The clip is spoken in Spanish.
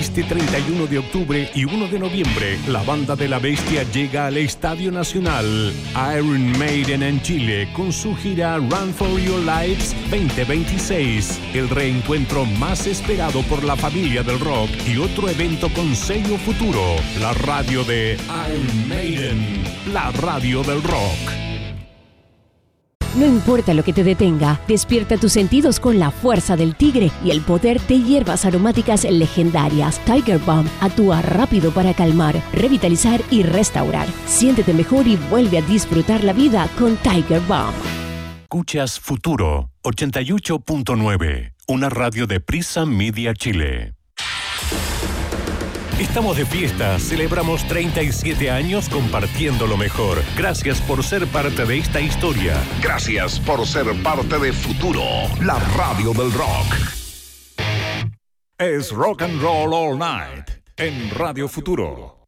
Este 31 de octubre y 1 de noviembre, la Banda de la Bestia llega al Estadio Nacional. Iron Maiden en Chile con su gira Run for Your Lives 2026. El reencuentro más esperado por la familia del rock y otro evento con sello Futuro. La radio de Iron Maiden, la radio del rock. No importa lo que te detenga, despierta tus sentidos con la fuerza del tigre y el poder de hierbas aromáticas legendarias. Tiger Balm actúa rápido para calmar, revitalizar y restaurar. Siéntete mejor y vuelve a disfrutar la vida con Tiger Balm. Escuchas Futuro 88.9, una radio de Prisa Media Chile. Estamos de fiesta, celebramos 37 años compartiendo lo mejor. Gracias por ser parte de esta historia. Gracias por ser parte de Futuro, la radio del rock. Es Rock and Roll All Night en Radio Futuro.